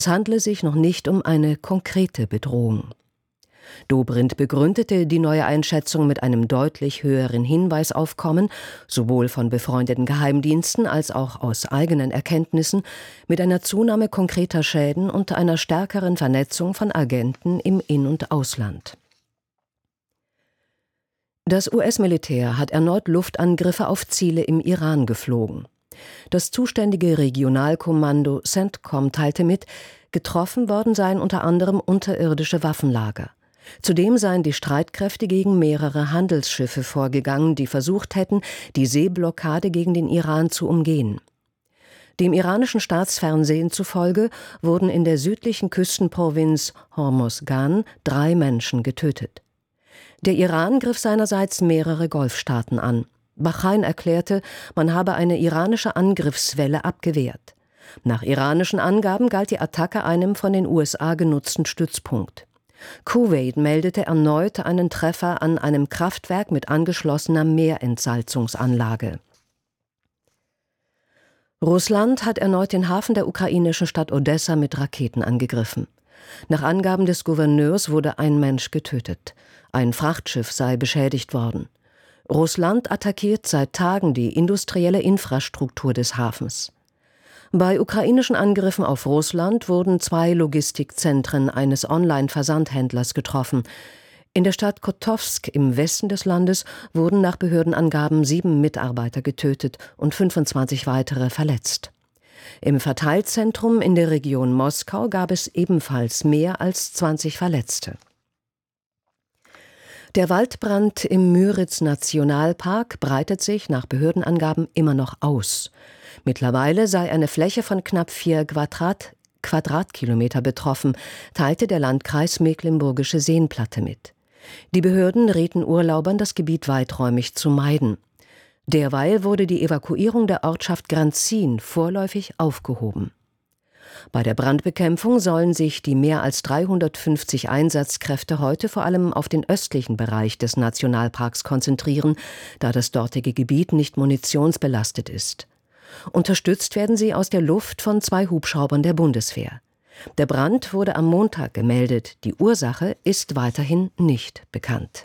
Es handle sich noch nicht um eine konkrete Bedrohung. Dobrindt begründete die neue Einschätzung mit einem deutlich höheren Hinweisaufkommen, sowohl von befreundeten Geheimdiensten als auch aus eigenen Erkenntnissen, mit einer Zunahme konkreter Schäden und einer stärkeren Vernetzung von Agenten im In- und Ausland. Das US-Militär hat erneut Luftangriffe auf Ziele im Iran geflogen. Das zuständige Regionalkommando CENTCOM teilte mit, getroffen worden seien unter anderem unterirdische Waffenlager. Zudem seien die Streitkräfte gegen mehrere Handelsschiffe vorgegangen, die versucht hätten, die Seeblockade gegen den Iran zu umgehen. Dem iranischen Staatsfernsehen zufolge wurden in der südlichen Küstenprovinz Hormozgan 3 Menschen getötet. Der Iran griff seinerseits mehrere Golfstaaten an. Bahrain erklärte, man habe eine iranische Angriffswelle abgewehrt. Nach iranischen Angaben galt die Attacke einem von den USA genutzten Stützpunkt. Kuwait meldete erneut einen Treffer an einem Kraftwerk mit angeschlossener Meerentsalzungsanlage. Russland hat erneut den Hafen der ukrainischen Stadt Odessa mit Raketen angegriffen. Nach Angaben des Gouverneurs wurde ein Mensch getötet. Ein Frachtschiff sei beschädigt worden. Russland attackiert seit Tagen die industrielle Infrastruktur des Hafens. Bei ukrainischen Angriffen auf Russland wurden 2 Logistikzentren eines Online-Versandhändlers getroffen. In der Stadt Kotowsk im Westen des Landes wurden nach Behördenangaben 7 Mitarbeiter getötet und 25 weitere verletzt. Im Verteilzentrum in der Region Moskau gab es ebenfalls mehr als 20 Verletzte. Der Waldbrand im Müritz-Nationalpark breitet sich nach Behördenangaben immer noch aus. Mittlerweile sei eine Fläche von knapp 4 Quadratkilometer betroffen, teilte der Landkreis Mecklenburgische Seenplatte mit. Die Behörden rieten Urlaubern, das Gebiet weiträumig zu meiden. Derweil wurde die Evakuierung der Ortschaft Granzin vorläufig aufgehoben. Bei der Brandbekämpfung sollen sich die mehr als 350 Einsatzkräfte heute vor allem auf den östlichen Bereich des Nationalparks konzentrieren, da das dortige Gebiet nicht munitionsbelastet ist. Unterstützt werden sie aus der Luft von 2 Hubschraubern der Bundeswehr. Der Brand wurde am Montag gemeldet. Die Ursache ist weiterhin nicht bekannt.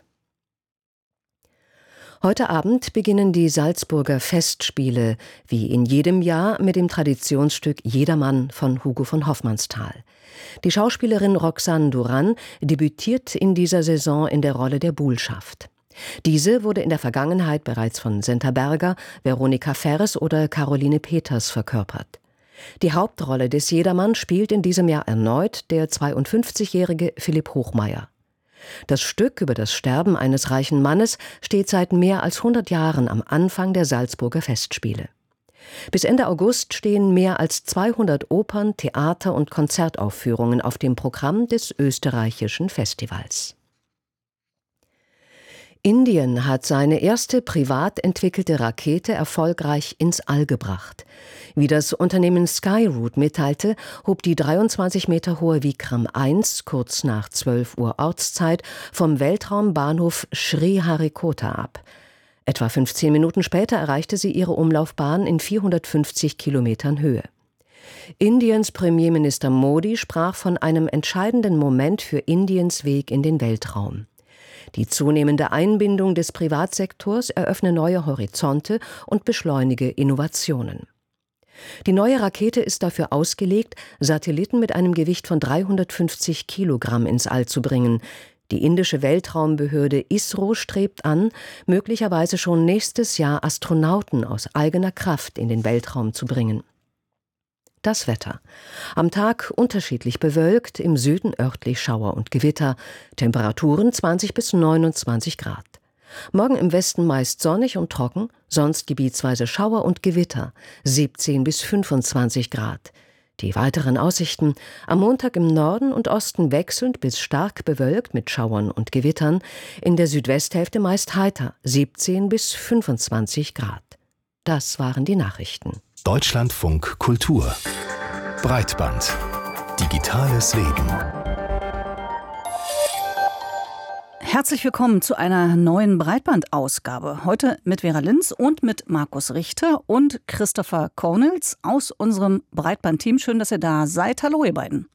Heute Abend beginnen die Salzburger Festspiele, wie in jedem Jahr, mit dem Traditionsstück Jedermann von Hugo von Hofmannsthal. Die Schauspielerin Roxane Duran debütiert in dieser Saison in der Rolle der Buhlschaft. Diese wurde in der Vergangenheit bereits von Senta Berger, Veronika Ferres oder Caroline Peters verkörpert. Die Hauptrolle des Jedermann spielt in diesem Jahr erneut der 52-jährige Philipp Hochmeier. Das Stück über das Sterben eines reichen Mannes steht seit mehr als 100 Jahren am Anfang der Salzburger Festspiele. Bis Ende August stehen mehr als 200 Opern-, Theater- und Konzertaufführungen auf dem Programm des österreichischen Festivals. Indien hat seine erste privat entwickelte Rakete erfolgreich ins All gebracht. Wie das Unternehmen Skyroot mitteilte, hob die 23 Meter hohe Vikram 1 kurz nach 12 Uhr Ortszeit vom Weltraumbahnhof Sriharikota ab. Etwa 15 Minuten später erreichte sie ihre Umlaufbahn in 450 Kilometern Höhe. Indiens Premierminister Modi sprach von einem entscheidenden Moment für Indiens Weg in den Weltraum. Die zunehmende Einbindung des Privatsektors eröffne neue Horizonte und beschleunige Innovationen. Die neue Rakete ist dafür ausgelegt, Satelliten mit einem Gewicht von 350 Kilogramm ins All zu bringen. Die indische Weltraumbehörde ISRO strebt an, möglicherweise schon nächstes Jahr Astronauten aus eigener Kraft in den Weltraum zu bringen. Das Wetter. Am Tag unterschiedlich bewölkt, im Süden örtlich Schauer und Gewitter, Temperaturen 20 bis 29 Grad. Morgen im Westen meist sonnig und trocken, sonst gebietsweise Schauer und Gewitter, 17 bis 25 Grad. Die weiteren Aussichten: am Montag im Norden und Osten wechselnd bis stark bewölkt mit Schauern und Gewittern, in der Südwesthälfte meist heiter, 17 bis 25 Grad. Das waren die Nachrichten. Deutschlandfunk Kultur. Breitband. Digitales Leben. Herzlich willkommen zu einer neuen Breitbandausgabe. Heute mit Vera Linz und mit Markus Richter und Christopher Cornels aus unserem Breitbandteam. Schön, dass ihr da seid. Hallo, ihr beiden.